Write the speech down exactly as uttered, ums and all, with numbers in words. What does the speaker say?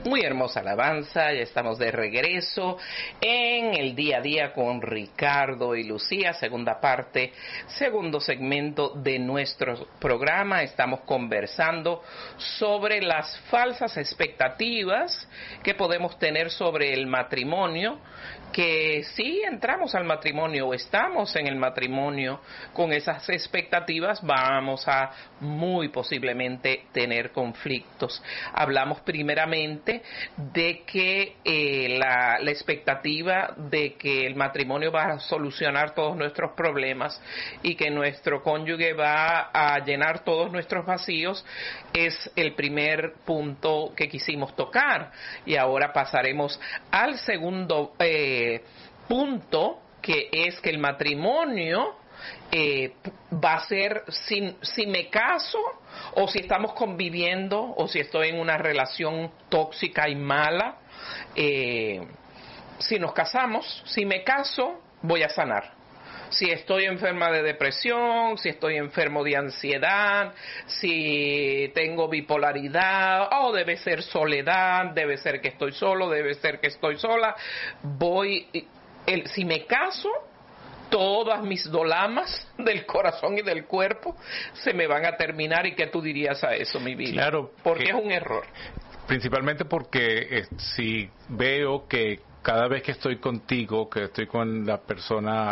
Muy hermosa alabanza, ya estamos de regreso en el día a día con Ricardo y Lucía, segunda parte, segundo segmento de nuestro programa. Estamos conversando sobre las falsas expectativas que podemos tener sobre el matrimonio, que si entramos al matrimonio o estamos en el matrimonio con esas expectativas, vamos a muy posiblemente tener conflictos. Hablamos primeramente de que eh, la, la expectativa de que el matrimonio va a solucionar todos nuestros problemas y que nuestro cónyuge va a llenar todos nuestros vacíos es el primer punto que quisimos tocar, y ahora pasaremos al segundo eh, punto, que es que el matrimonio eh, va a ser si, si me caso o si estamos conviviendo o si estoy en una relación tóxica y mala. Eh, si nos casamos, si me caso, voy a sanar. Si estoy enferma de depresión, si estoy enfermo de ansiedad, si tengo bipolaridad, o oh, debe ser soledad, debe ser que estoy solo, debe ser que estoy sola, voy, el, si me caso, todas mis dolamas del corazón y del cuerpo se me van a terminar. ¿Y qué tú dirías a eso, mi vida? Claro. Porque es un error. Principalmente porque eh, si veo que cada vez que estoy contigo, que estoy con la persona